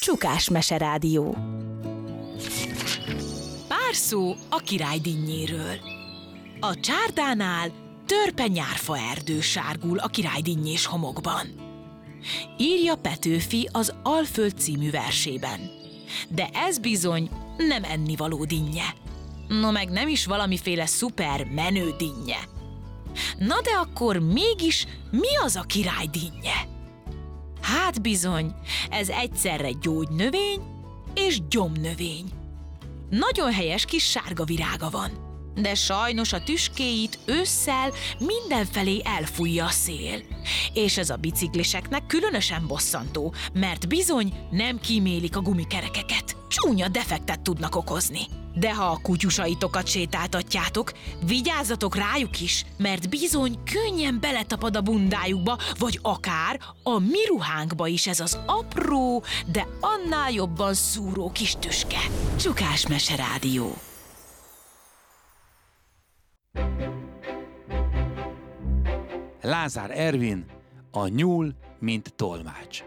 Csukás Meserádió. Pár szó a király dinnyéről. A csárdánál törpe nyárfa erdő sárgul a királydinnyés homokban. Írja Petőfi az Alföld című versében. De ez bizony nem ennivaló dinnye. No meg nem is valamiféle szuper menő dinnye. Na de akkor mégis mi az a király dinnye? Hát bizony, ez egyszerre gyógynövény és gyomnövény. Nagyon helyes kis sárga virága van, de sajnos a tüskéit ősszel mindenfelé elfújja a szél. És ez a bicikliseknek különösen bosszantó, mert bizony nem kímélik a gumikerekeket. Csúnya defektet tudnak okozni. De ha a kutyusaitokat sétáltatjátok, vigyázzatok rájuk is, mert bizony könnyen beletapad a bundájukba, vagy akár a mi ruhánkba is ez az apró, de annál jobban szúró kis tüske. Csukás Meserádió. Lázár Ervin, a nyúl, mint tolmács.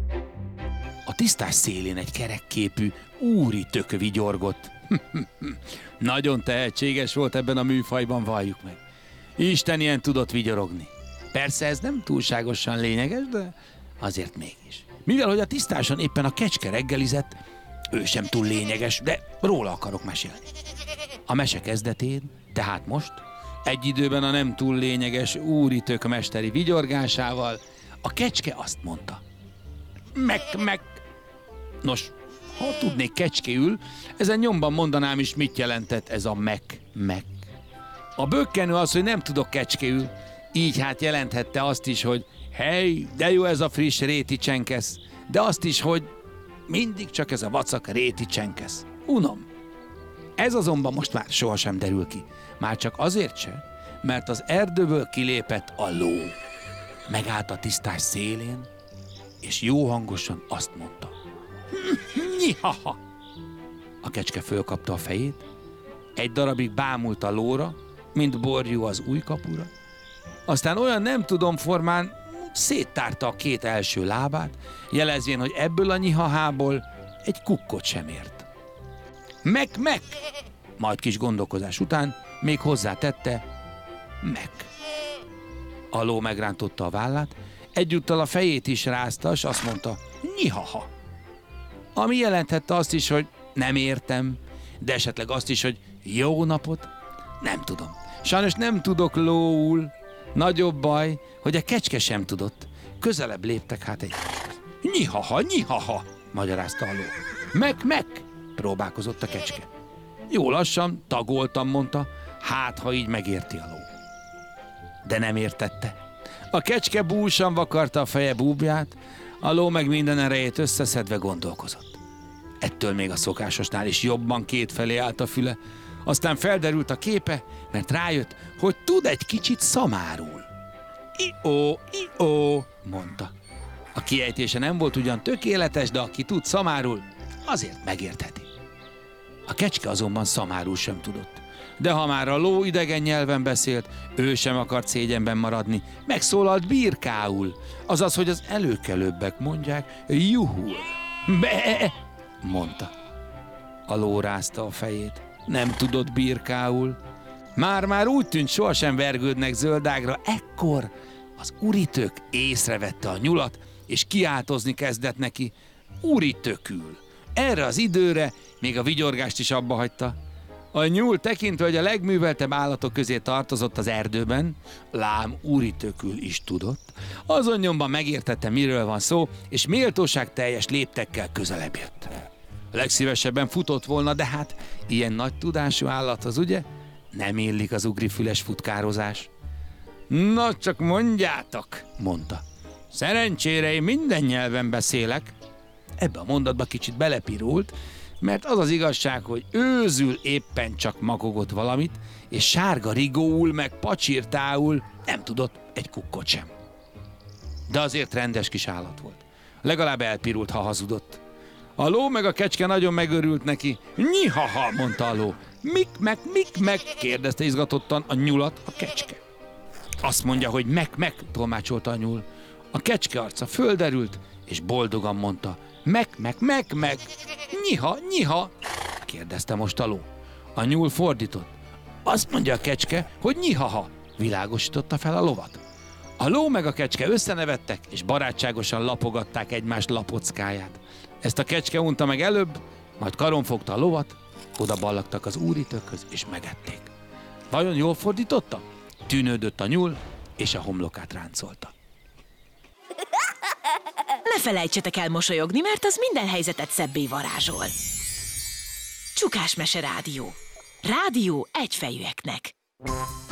A tisztás szélén egy kerekképű úri tök vigyorgott. Nagyon tehetséges volt ebben a műfajban, valljuk meg. Isten ilyen tudott vigyorogni. Persze ez nem túlságosan lényeges, de azért mégis. Mivel hogy a tisztáson éppen a kecske reggelizett, ő sem túl lényeges, de róla akarok mesélni. A mese kezdetén, tehát most, egy időben a nem túl lényeges úri tök mesteri vigyorgásával, a kecske azt mondta. Meg. Nos, ha tudnék kecskéül, ezen nyomban mondanám is, mit jelentett ez a meg. A bökkenő az, hogy nem tudok kecskéül, így hát jelenthette azt is, hogy hely, de jó ez a friss réti csenkesz, de azt is, hogy mindig csak ez a vacak réti csenkesz. Unom. Ez azonban most már sohasem derül ki. Már csak azért se, mert az erdőből kilépett a ló. Megállt a tisztás szélén, és jó hangosan azt mondta. Nyihaha! A kecske fölkapta a fejét, egy darabig bámult a lóra, mint borjú az újkapura, aztán olyan nem tudom formán széttárta a két első lábát, jelezvén, hogy ebből a nyihahából egy kukkot sem ért. Meg! Majd kis gondolkozás után még hozzátette, meg. A ló megrántotta a vállát, egyúttal a fejét is rázta, és azt mondta, nyihaha. Ami jelenthette azt is, hogy nem értem, de esetleg azt is, hogy jó napot, nem tudom. Sajnos nem tudok lóul. Nagyobb baj, hogy a kecske sem tudott. Közelebb léptek hát egy nyihaha, magyarázta a ló. Meg, próbálkozott a kecske. Jó lassan, tagoltam, mondta, hát ha így megérti a ló. De nem értette. A kecske búsan vakarta a feje búbját, a ló meg minden erejét összeszedve gondolkozott. Ettől még a szokásosnál is jobban kétfelé állt a füle, aztán felderült a képe, mert rájött, hogy tud egy kicsit szamárul. I-ó, mondta. A kiejtése nem volt ugyan tökéletes, de aki tud szamárul, azért megértheti. A kecske azonban szamárul sem tudott. De ha már a ló idegen nyelven beszélt, ő sem akart szégyenben maradni, megszólalt birkául, azaz, hogy az előkelőbbek mondják, juhul. Be, mondta. A ló rázta a fejét. Nem tudott birkául. Már úgy tűnt, sohasem vergődnek zöldágra, ekkor az úritök észrevette a nyulat, és kiáltozni kezdett neki. Úritökül. Erre az időre még a vigyorgást is abba hagyta. A nyúl tekintve, hogy a legműveltebb állatok közé tartozott az erdőben, lám úritökül is tudott, azon nyomban megértette, miről van szó, és méltóságteljes léptekkel közelebb jött. Legszívesebben futott volna, de hát ilyen nagy tudású állathoz, ugye? Nem illik az ugrifüles futkározás. Na, csak mondjátok, mondta. Szerencsére én minden nyelven beszélek. Ebbe a mondatba kicsit belepirult, mert az az igazság, hogy őzül éppen csak makogott valamit, és sárga rigóul meg pacsirtául nem tudott egy kukkot sem. De azért rendes kis állat volt. Legalább elpirult, ha hazudott. A ló meg a kecske nagyon megörült neki. Nyihaha, mondta a ló. Mik meg, kérdezte izgatottan a nyulat a kecske. Azt mondja, hogy meg, tolmácsolta a nyúl. A kecske arca földerült, és boldogan mondta, meg, nyiha, kérdezte most a ló. A nyúl fordított. Azt mondja a kecske, hogy nyihaha, világosította fel a lovat. A ló meg a kecske összenevettek, és barátságosan lapogatták egymás lapockáját. Ezt a kecske unta meg előbb, majd karon fogta a lovat, oda ballagtak az úritökhöz, és megették. Vajon jól fordította? Tűnődött a nyúl, és a homlokát ráncolta. Ne felejtsetek el mosolyogni, mert az minden helyzetet szebbé varázsol. Csukás Mese Rádió. Rádió egyfejűeknek.